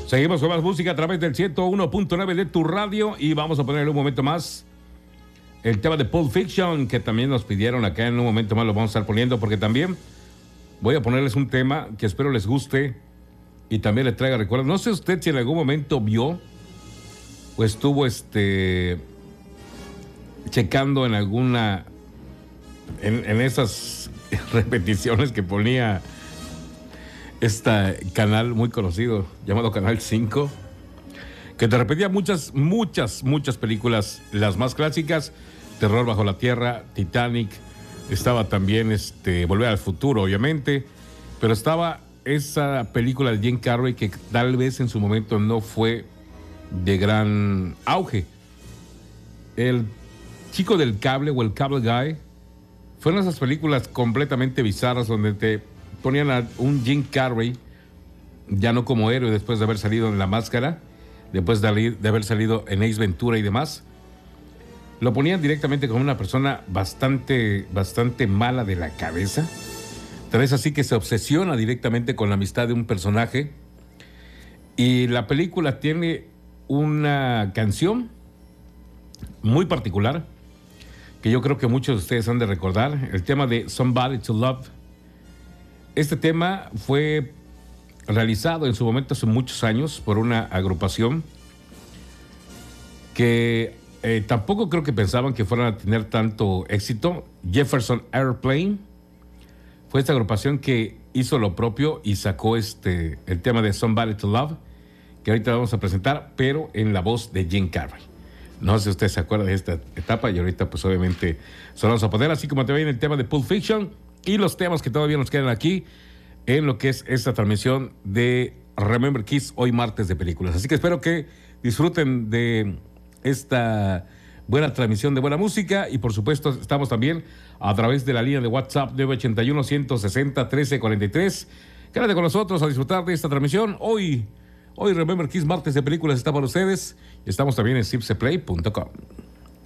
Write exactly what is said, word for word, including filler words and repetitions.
Seguimos con más música a través del ciento uno punto nueve de tu radio y vamos a poner un momento más el tema de Pulp Fiction, que también nos pidieron acá. En un momento más lo vamos a estar poniendo, porque también voy a ponerles un tema que espero les guste y también les traiga recuerdos. No sé usted si en algún momento vio o estuvo este, checando en alguna, en, en esas repeticiones que ponía este canal muy conocido llamado Canal cinco, que te repetía muchas, muchas, muchas películas, las más clásicas: Terror bajo la tierra, Titanic, estaba también este, Volver al futuro, obviamente, pero estaba esa película de Jim Carrey que tal vez en su momento no fue de gran auge, El chico del cable o el Cable Guy. Fueron esas películas completamente bizarras donde te ponían a un Jim Carrey ya no como héroe después de haber salido en La Máscara, después de, de haber salido en Ace Ventura y demás. Lo ponían directamente como una persona bastante, bastante mala de la cabeza. Tal vez así que se obsesiona directamente con la amistad de un personaje. Y la película tiene una canción muy particular que yo creo que muchos de ustedes han de recordar, el tema de Somebody to Love. Este tema fue realizado en su momento hace muchos años por una agrupación que eh, tampoco creo que pensaban que fueran a tener tanto éxito. Jefferson Airplane fue esta agrupación que hizo lo propio y sacó este, el tema de Somebody to Love, que ahorita vamos a presentar, pero en la voz de Jim Carrey. No sé si usted se acuerda de esta etapa y ahorita pues obviamente se lo vamos a poner, así como también el tema de Pulp Fiction y los temas que todavía nos quedan aquí en lo que es esta transmisión de Remember Kids, hoy martes de películas. Así que espero que disfruten de esta buena transmisión de buena música y por supuesto estamos también a través de la línea de WhatsApp nueve ochenta y uno, ciento sesenta, trece cuarenta y tres. Quédate con nosotros a disfrutar de esta transmisión. Hoy, hoy Remember Kids, martes de películas, está para ustedes. Estamos también en zipseplay punto com.